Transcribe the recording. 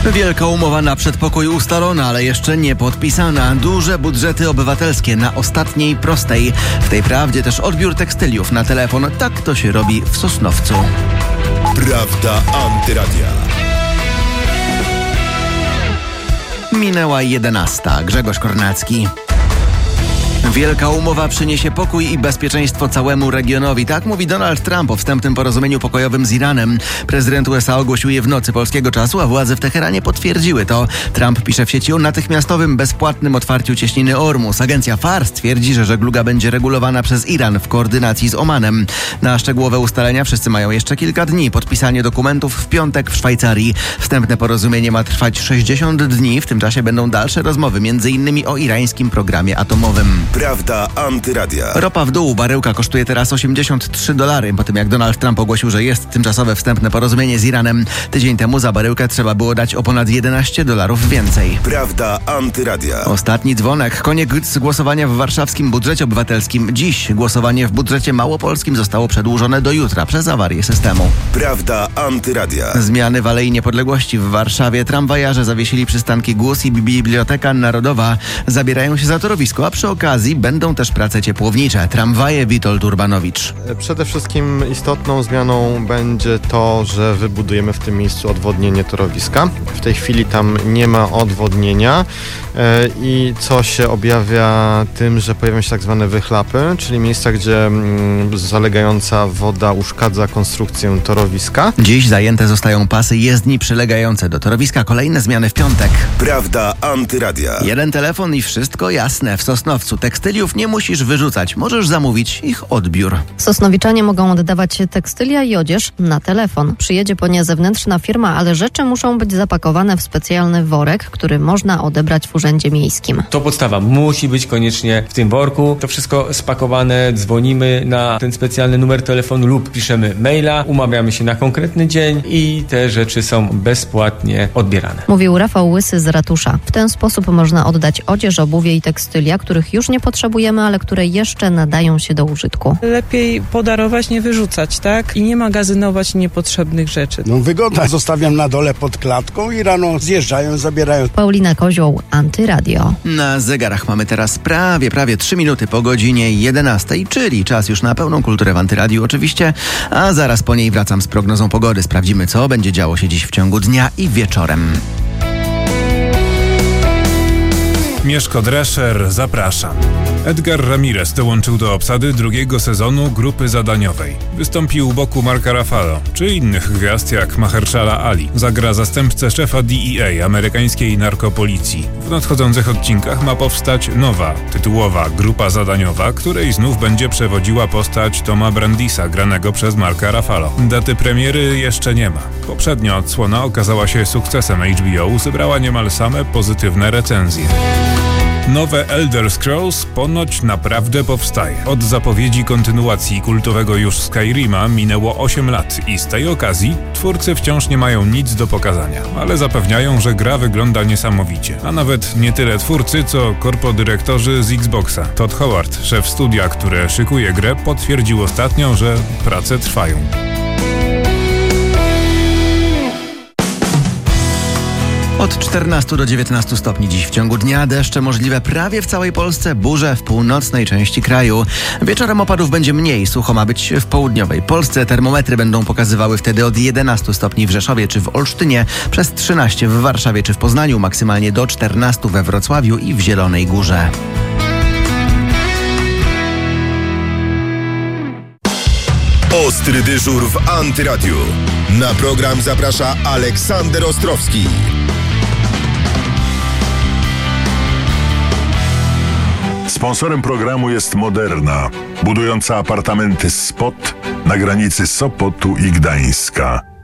Wielka umowa na przedpokój ustalona, ale jeszcze nie podpisana. Duże budżety obywatelskie na ostatniej prostej. W tej prawdzie też odbiór tekstyliów na telefon. Tak to się robi w Sosnowcu. Prawda Antyradia. Minęła 11. Grzegorz Kornacki. Wielka umowa przyniesie pokój i bezpieczeństwo całemu regionowi. Tak mówi Donald Trump o wstępnym porozumieniu pokojowym z Iranem. Prezydent USA ogłosił je w nocy polskiego czasu, a władze w Teheranie potwierdziły to. Trump pisze w sieci o natychmiastowym, bezpłatnym otwarciu cieśniny Ormus. Agencja FARS twierdzi, że żegluga będzie regulowana przez Iran w koordynacji z Omanem. Na szczegółowe ustalenia wszyscy mają jeszcze kilka dni. Podpisanie dokumentów w piątek w Szwajcarii. Wstępne porozumienie ma trwać 60 dni. W tym czasie będą dalsze rozmowy, m.in. o irańskim programie atomowym. Prawda Antyradia. Ropa w dół, baryłka kosztuje teraz $83. Po tym jak Donald Trump ogłosił, że jest tymczasowe wstępne porozumienie z Iranem. Tydzień temu za baryłkę trzeba było dać o ponad $11 więcej. Prawda Antyradia. Ostatni dzwonek. Koniec głosowania w warszawskim budżecie obywatelskim. Dziś głosowanie w budżecie małopolskim zostało przedłużone do jutra przez awarię systemu. Prawda Antyradia. Zmiany w Alei Niepodległości w Warszawie. Tramwajarze zawiesili przystanki Głos i Biblioteka Narodowa. Zabierają się za torowisko, a przy okazji będą też prace ciepłownicze. Tramwaje Witold Urbanowicz. Przede wszystkim istotną zmianą będzie to, że wybudujemy w tym miejscu odwodnienie torowiska. W tej chwili tam nie ma odwodnienia i co się objawia tym, że pojawią się tak zwane wychlapy, czyli miejsca, gdzie zalegająca woda uszkadza konstrukcję torowiska. Dziś zajęte zostają pasy jezdni przylegające do torowiska. Kolejne zmiany w piątek. Prawda Antyradia. Jeden telefon i wszystko jasne. W Sosnowcu tekstyliów nie musisz wyrzucać. Możesz zamówić ich odbiór. Sosnowiczanie mogą oddawać tekstylia i odzież na telefon. Przyjedzie po nie zewnętrzna firma, ale rzeczy muszą być zapakowane w specjalny worek, który można odebrać w urzędzie miejskim. To podstawa. Musi być koniecznie w tym worku. To wszystko spakowane. Dzwonimy na ten specjalny numer telefonu lub piszemy maila. Umawiamy się na konkretny dzień i te rzeczy są bezpłatnie odbierane. Mówił Rafał Łysy z ratusza. W ten sposób można oddać odzież, obuwie i tekstylia, których już nie potrzebujemy, ale które jeszcze nadają się do użytku. Lepiej podarować, nie wyrzucać, tak? I nie magazynować niepotrzebnych rzeczy. Wygoda. Zostawiam na dole pod klatką i rano zjeżdżają, zabierają. Paulina Kozioł, Antyradio. Na zegarach mamy teraz prawie 3 minuty po godzinie 11, czyli czas już na pełną kulturę w Antyradiu oczywiście, a zaraz po niej wracam z prognozą pogody. Sprawdzimy, co będzie działo się dziś w ciągu dnia i wieczorem. Mieszko Drescher, zapraszam. Edgar Ramirez dołączył do obsady drugiego sezonu Grupy Zadaniowej. Wystąpił u boku Marka Ruffalo, czy innych gwiazd jak Mahershala Ali. Zagra zastępcę szefa DEA, amerykańskiej narkopolicji. W nadchodzących odcinkach ma powstać nowa, tytułowa Grupa Zadaniowa, której znów będzie przewodziła postać Toma Brandisa, granego przez Marka Ruffalo. Daty premiery jeszcze nie ma. Poprzednia odsłona okazała się sukcesem HBO, zebrała niemal same pozytywne recenzje. Nowe Elder Scrolls ponoć naprawdę powstaje. Od zapowiedzi kontynuacji kultowego już Skyrima minęło 8 lat i z tej okazji twórcy wciąż nie mają nic do pokazania, ale zapewniają, że gra wygląda niesamowicie. A nawet nie tyle twórcy, co korpodyrektorzy z Xboxa. Todd Howard, szef studia, które szykuje grę, potwierdził ostatnio, że prace trwają. Od 14 do 19 stopni dziś w ciągu dnia, deszcze możliwe prawie w całej Polsce, burze w północnej części kraju. Wieczorem opadów będzie mniej, sucho ma być w południowej Polsce. Termometry będą pokazywały wtedy od 11 stopni w Rzeszowie czy w Olsztynie, przez 13 w Warszawie czy w Poznaniu, maksymalnie do 14 we Wrocławiu i w Zielonej Górze. Ostry dyżur w Antyradiu. Na program zaprasza Aleksander Ostrowski. Sponsorem programu jest Moderna, budująca apartamenty Spot na granicy Sopotu i Gdańska.